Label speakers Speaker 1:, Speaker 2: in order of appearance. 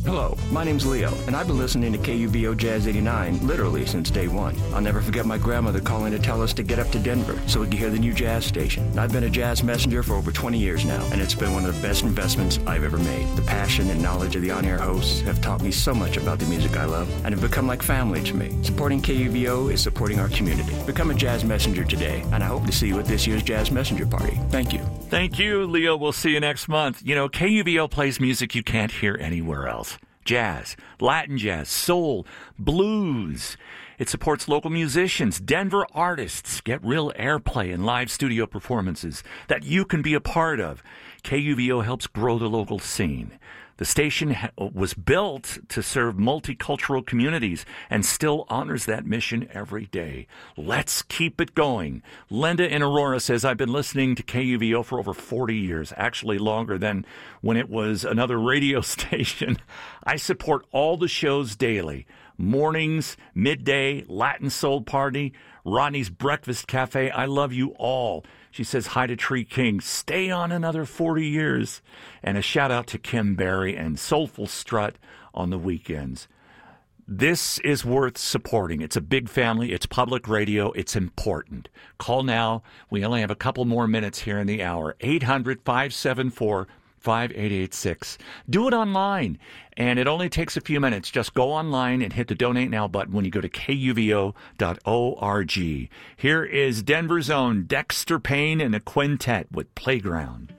Speaker 1: Hello, my name's Leo, and I've been listening to KUVO Jazz 89 literally since day one. I'll never forget my grandmother calling to tell us to get up to Denver so we could hear the new jazz station. I've been a jazz messenger for over 20 years now, and it's been one of the best investments I've ever made. The passion and knowledge of the on-air hosts have taught me so much about the music I love, and have become like family to me. Supporting KUVO is supporting our community. Become a jazz messenger today, and I hope to see you at this year's Jazz Messenger Party. Thank you.
Speaker 2: Thank you, Leo. We'll see you next month. You know, KUVO plays music you can't hear anywhere else. Jazz, Latin jazz, soul, blues. It supports local musicians, Denver artists, get real airplay and live studio performances that you can be a part of. KUVO helps grow the local scene. The station was built to serve multicultural communities and still honors that mission every day. Let's keep it going. Linda in Aurora says, I've been listening to KUVO for over 40 years, actually longer than when it was another radio station. I support all the shows daily. Mornings, midday, Latin Soul Party, Rodney's Breakfast Cafe. I love you all. She says hi to Tree King. Stay on another 40 years. And a shout out to Kim Barry and Soulful Strut on the weekends. This is worth supporting. It's a big family. It's public radio. It's important. Call now. We only have a couple more minutes here in the hour. 800-574-5886. Do it online, and it only takes a few minutes. Just go online and hit the Donate Now button when you go to kuvo.org. Here is Denver's own Dexter Payne and a quintet with Playground.